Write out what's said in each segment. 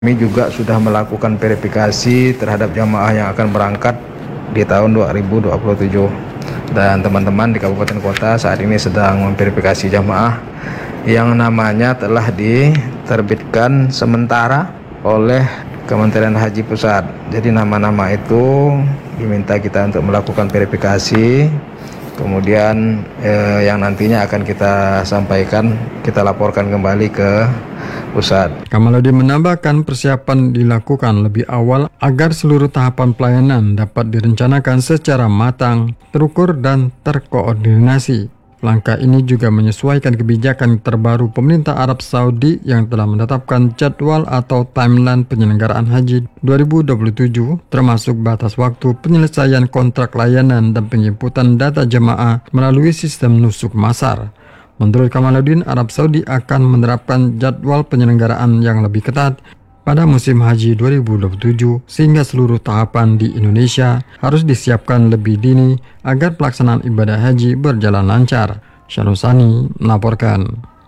Kami juga sudah melakukan verifikasi terhadap jamaah yang akan berangkat di tahun 2027, dan teman-teman di kabupaten kota saat ini sedang memverifikasi jamaah yang namanya telah diterbitkan sementara oleh Kementerian Haji Pusat. Jadi nama-nama itu diminta kita untuk melakukan verifikasi, kemudian yang nantinya akan kita sampaikan, kita laporkan kembali ke pusat. Kamaludin menambahkan persiapan dilakukan lebih awal agar seluruh tahapan pelayanan dapat direncanakan secara matang, terukur, dan terkoordinasi. Langkah ini juga menyesuaikan kebijakan terbaru pemerintah Arab Saudi yang telah menetapkan jadwal atau timeline penyelenggaraan haji 2027, termasuk batas waktu penyelesaian kontrak layanan dan penjemputan data jemaah melalui sistem nusuk masar. Menurut Kamaludin, Arab Saudi akan menerapkan jadwal penyelenggaraan yang lebih ketat pada musim haji 2027 sehingga seluruh tahapan di Indonesia harus disiapkan lebih dini agar pelaksanaan ibadah haji berjalan lancar. Syarusani melaporkan.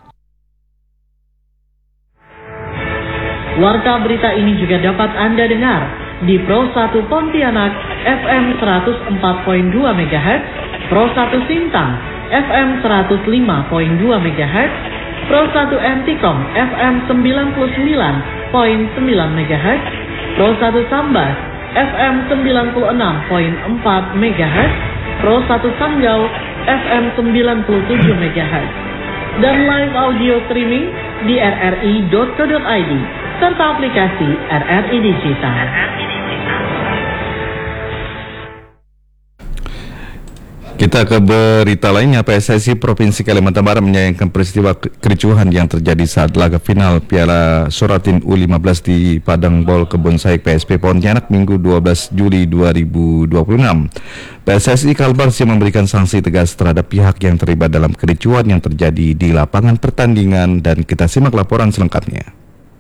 Warta berita ini juga dapat Anda dengar di Pro 1 Pontianak FM 104.2 MHz, Pro 1 Sintang FM 105.2 MHz, Pro 1 Antikom FM 99.9 MHz, Pro 1 Sambas FM 96.4 MHz, Pro 1 Sanggau FM 97 MHz, dan live audio streaming di rri.co.id serta aplikasi RRI Digital. Kita ke berita lainnya. PSSI Provinsi Kalimantan Barat menyayangkan peristiwa kericuhan yang terjadi saat laga final Piala Suratin U15 di Padang Bol Kebun Saik PSP Pontianak Minggu 12 Juli 2026. PSSI Kalbar siap memberikan sanksi tegas terhadap pihak yang terlibat dalam kericuhan yang terjadi di lapangan pertandingan, dan kita simak laporan selengkapnya.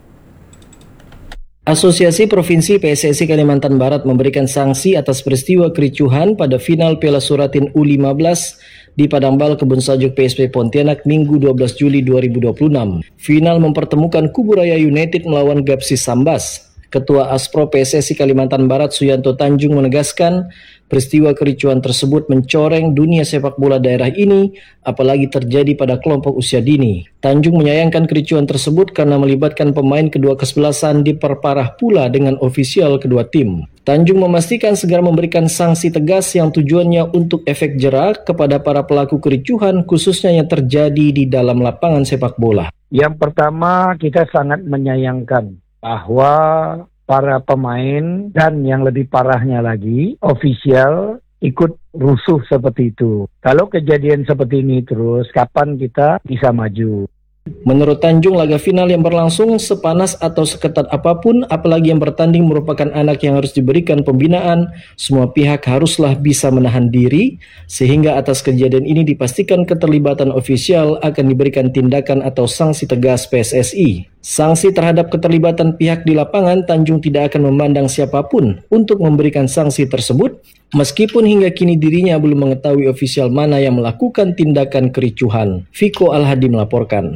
Asosiasi Provinsi PSSI Kalimantan Barat memberikan sanksi atas peristiwa kericuhan pada final Piala Suratin U15 di Padangbal Kebun Sajuk PSP Pontianak Minggu 12 Juli 2026. Final mempertemukan Kuburaya United melawan Gapsis Sambas. Ketua Aspro PSSI Kalimantan Barat Suyanto Tanjung menegaskan peristiwa kericuhan tersebut mencoreng dunia sepak bola daerah ini, apalagi terjadi pada kelompok usia dini. Tanjung menyayangkan kericuhan tersebut karena melibatkan pemain kedua kesebelasan diperparah pula dengan ofisial kedua tim. Tanjung memastikan segera memberikan sanksi tegas yang tujuannya untuk efek jera kepada para pelaku kericuhan, khususnya yang terjadi di dalam lapangan sepak bola. Yang pertama, kita sangat menyayangkan bahwa para pemain dan yang lebih parahnya lagi, ofisial ikut rusuh seperti itu. Kalau kejadian seperti ini terus, kapan kita bisa maju? Menurut Tanjung, laga final yang berlangsung sepanas atau seketat apapun, apalagi yang bertanding merupakan anak yang harus diberikan pembinaan, semua pihak haruslah bisa menahan diri, sehingga atas kejadian ini dipastikan keterlibatan ofisial akan diberikan tindakan atau sanksi tegas PSSI. Sanksi terhadap keterlibatan pihak di lapangan, Tanjung tidak akan memandang siapapun untuk memberikan sanksi tersebut, meskipun hingga kini dirinya belum mengetahui ofisial mana yang melakukan tindakan kericuhan. Viko Al-Hadi melaporkan.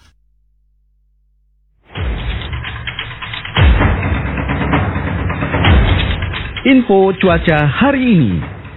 Info cuaca hari ini.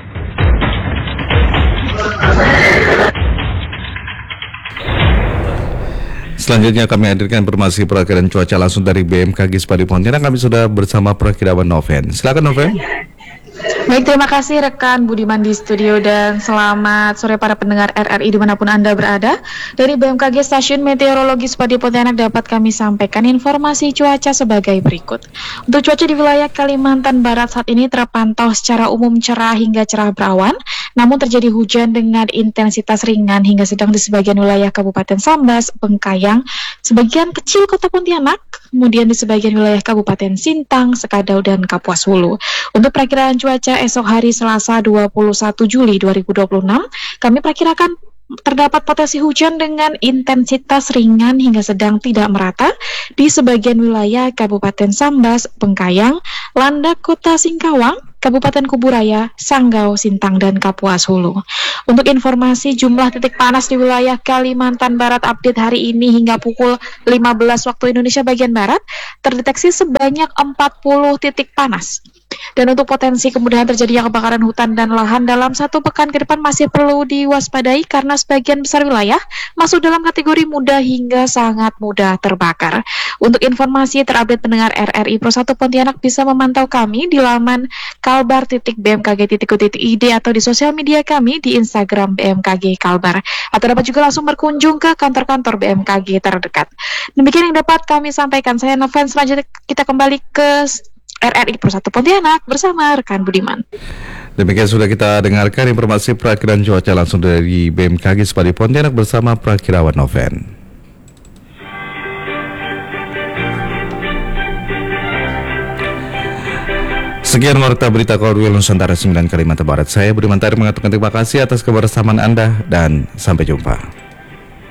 Selanjutnya kami hadirkan informasi perakiraan cuaca langsung dari BMKG Spadi Pontianak. Kami sudah bersama Prakirawan Noven. Silakan Noven. Baik, terima kasih rekan Budiman di studio, dan selamat sore para pendengar RRI dimanapun Anda berada. Dari BMKG Stasiun Meteorologi Spadi Pontianak dapat kami sampaikan informasi cuaca sebagai berikut. Untuk cuaca di wilayah Kalimantan Barat saat ini terpantau secara umum cerah hingga cerah berawan, namun terjadi hujan dengan intensitas ringan hingga sedang di sebagian wilayah Kabupaten Sambas, Bengkayang, sebagian kecil Kota Pontianak, kemudian di sebagian wilayah Kabupaten Sintang, Sekadau, dan Kapuas Hulu. Untuk perakiraan cuaca esok hari Selasa 21 Juli 2026, kami perkirakan terdapat potensi hujan dengan intensitas ringan hingga sedang tidak merata di sebagian wilayah Kabupaten Sambas, Bengkayang, Landak, Kota Singkawang, Kabupaten Kuburaya, Sanggau, Sintang, dan Kapuas Hulu. Untuk informasi jumlah titik panas di wilayah Kalimantan Barat update hari ini hingga pukul 15 waktu Indonesia bagian Barat, terdeteksi sebanyak 40 titik panas. Dan untuk potensi kemudahan terjadinya kebakaran hutan dan lahan dalam 1 pekan ke depan masih perlu diwaspadai karena sebagian besar wilayah masuk dalam kategori mudah hingga sangat mudah terbakar. Untuk informasi terupdate pendengar RRI Pro 1 Pontianak bisa memantau kami di laman kalbar.bmkg.go.id atau di sosial media kami di Instagram BMKG Kalbar. Atau dapat juga langsung berkunjung ke kantor-kantor BMKG terdekat. Demikian yang dapat kami sampaikan. Saya Noven, selanjutnya kita kembali ke RRI Pro 1 Pontianak bersama rekan Budiman. Demikian sudah kita dengarkan informasi perakiraan cuaca langsung dari BMKG Spadi Pontianak bersama Prakirawan Noven. Sekian warta berita Korwil Nusantara 9 Kalimantan Barat. Saya Budiman Tari mengatakan terima kasih atas kebersamaan Anda dan sampai jumpa.